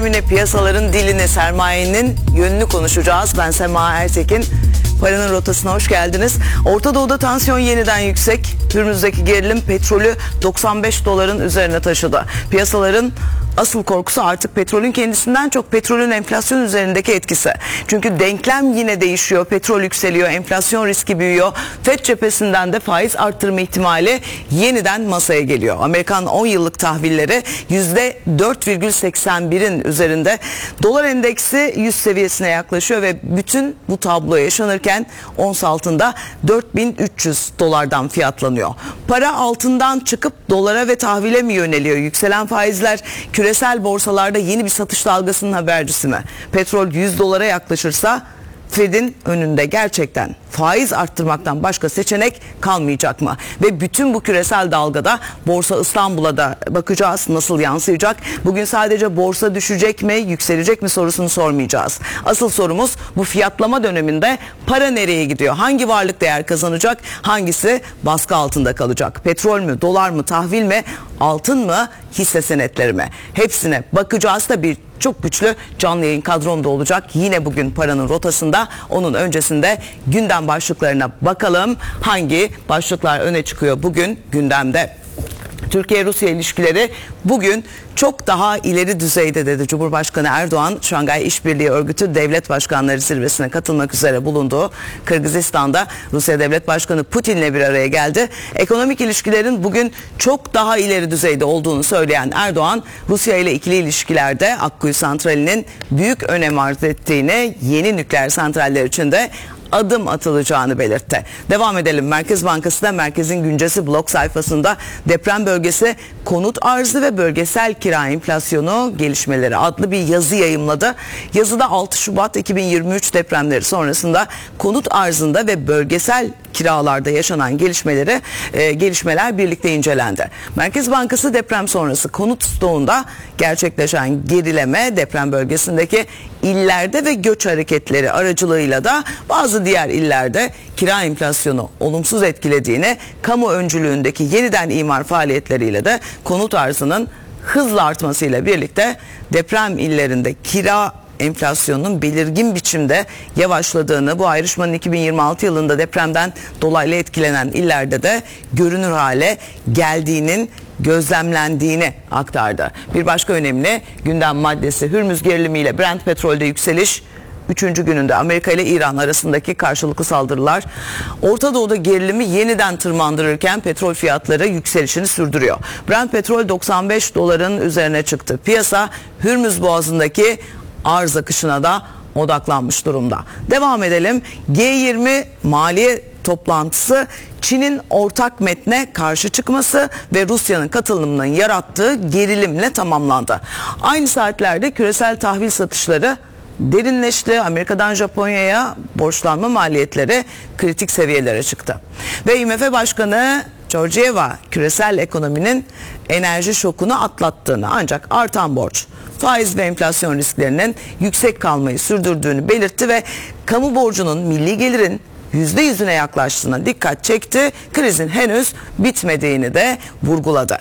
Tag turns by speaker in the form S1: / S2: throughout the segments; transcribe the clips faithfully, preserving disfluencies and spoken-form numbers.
S1: Yine piyasaların dilini, sermayenin yönünü konuşacağız. Ben Sema Ertekin. Paranın rotasına hoş geldiniz. Orta Doğu'da tansiyon yeniden yüksek. Hürmüz'deki gerilim petrolü doksan beş doların üzerine taşıdı. Piyasaların asıl korkusu artık petrolün kendisinden çok petrolün enflasyon üzerindeki etkisi. Çünkü denklem yine değişiyor. Petrol yükseliyor, enflasyon riski büyüyor. F E D cephesinden de faiz arttırma ihtimali yeniden masaya geliyor. Amerikan on yıllık tahvilleri yüzde dört virgül seksen birin üzerinde. Dolar endeksi yüz seviyesine yaklaşıyor ve bütün bu tablo yaşanırken ons altında dört bin üç yüz dolardan fiyatlanıyor. Para altından çıkıp dolara ve tahvile mi yöneliyor? Yükselen faizler küresel borsalarda yeni bir satış dalgasının habercisi mi? Petrol yüz dolara yaklaşırsa F E D'in önünde gerçekten faiz arttırmaktan başka seçenek kalmayacak mı? Ve bütün bu küresel dalgada Borsa İstanbul'a da bakacağız, nasıl yansıyacak? Bugün sadece borsa düşecek mi, yükselecek mi sorusunu sormayacağız. Asıl sorumuz bu fiyatlama döneminde para nereye gidiyor? Hangi varlık değer kazanacak? Hangisi baskı altında kalacak? Petrol mü, dolar mı, tahvil mi, altın mı, hisse senetleri mi? Hepsine bakacağız da bir çok güçlü canlı yayın kadromda olacak. Yine bugün paranın rotasında. Onun öncesinde gündem başlıklarına bakalım. Hangi başlıklar öne çıkıyor bugün gündemde? Türkiye-Rusya ilişkileri bugün çok daha ileri düzeyde dedi Cumhurbaşkanı Erdoğan. Şangay İşbirliği Örgütü Devlet Başkanları Zirvesi'ne katılmak üzere bulunduğu Kırgızistan'da Rusya Devlet Başkanı Putin'le bir araya geldi. Ekonomik ilişkilerin bugün çok daha ileri düzeyde olduğunu söyleyen Erdoğan, Rusya ile ikili ilişkilerde Akkuyu Santrali'nin büyük önem arz ettiğini, yeni nükleer santraller için de adım atılacağını belirtti. Devam edelim. Merkez Bankası da Merkez'in güncesi blog sayfasında deprem bölgesi konut arzı ve bölgesel kira enflasyonu gelişmeleri adlı bir yazı yayımladı. Yazıda altı Şubat iki bin yirmi üç depremleri sonrasında konut arzında ve bölgesel kiralarda yaşanan gelişmeleri e, gelişmeler birlikte incelendi. Merkez Bankası deprem sonrası konut stoğunda gerçekleşen gerileme, deprem bölgesindeki illerde ve göç hareketleri aracılığıyla da bazı diğer illerde kira enflasyonu olumsuz etkilediğini, kamu öncülüğündeki yeniden imar faaliyetleriyle de konut arzının hızla artmasıyla birlikte deprem illerinde kira enflasyonun belirgin biçimde yavaşladığını, bu ayrışmanın iki bin yirmi altı yılında depremden dolaylı etkilenen illerde de görünür hale geldiğinin gözlemlendiğini aktardı. Bir başka önemli gündem maddesi Hürmüz gerilimiyle Brent petrolde yükseliş. Üçüncü gününde Amerika ile İran arasındaki karşılıklı saldırılar Orta Doğu'da gerilimi yeniden tırmandırırken petrol fiyatları yükselişini sürdürüyor. Brent petrol doksan beş doların üzerine çıktı. Piyasa Hürmüz Boğazı'ndaki arz akışına da odaklanmış durumda. Devam edelim. G yirmi maliye toplantısı Çin'in ortak metne karşı çıkması ve Rusya'nın katılımının yarattığı gerilimle tamamlandı. Aynı saatlerde küresel tahvil satışları derinleşti. Amerika'dan Japonya'ya borçlanma maliyetleri kritik seviyelere çıktı. Ve I M F Başkanı Georgieva küresel ekonominin enerji şokunu atlattığını, ancak artan borç, faiz ve enflasyon risklerinin yüksek kalmayı sürdürdüğünü belirtti ve kamu borcunun milli gelirin yüzde yüzüne yaklaştığına dikkat çekti. Krizin henüz bitmediğini de vurguladı.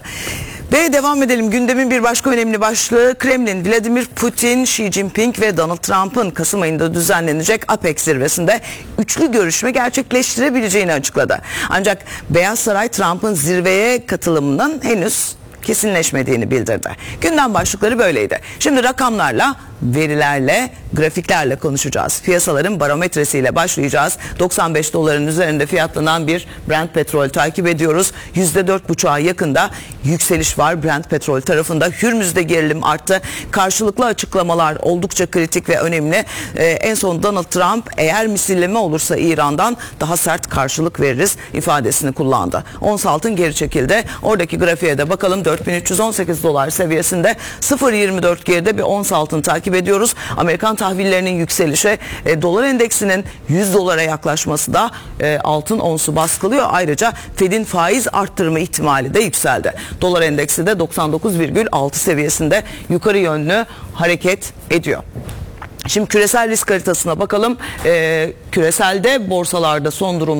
S1: Ve devam edelim. Gündemin bir başka önemli başlığı Kremlin, Vladimir Putin, Xi Jinping ve Donald Trump'ın Kasım ayında düzenlenecek APEC zirvesinde üçlü görüşme gerçekleştirebileceğini açıkladı. Ancak Beyaz Saray Trump'ın zirveye katılımının henüz kesinleşmediğini bildirdi. Gündem başlıkları böyleydi. Şimdi rakamlarla, verilerle, grafiklerle konuşacağız. Piyasaların barometresiyle başlayacağız. doksan beş doların üzerinde fiyatlanan bir Brent petrol takip ediyoruz. yüzde dört buçuğa yakında yükseliş var Brent petrol tarafında. Hürmüz'de gerilim arttı. Karşılıklı açıklamalar oldukça kritik ve önemli. Ee, en son Donald Trump eğer misilleme olursa İran'dan daha sert karşılık veririz ifadesini kullandı. Ons altın geri çekildi. Oradaki grafiğe de bakalım. dört bin üç yüz on sekiz dolar seviyesinde sıfır virgül yirmi dört geride bir ons altın takip ediyoruz. Amerikan tahvillerinin yükselişi, e, dolar endeksinin yüz dolara yaklaşması da e, altın onsu baskılıyor. Ayrıca F E D'in faiz arttırma ihtimali de yükseldi. Dolar endeksi de doksan dokuz virgül altı seviyesinde yukarı yönlü hareket ediyor. Şimdi küresel risk haritasına bakalım. E, küreselde borsalarda son durum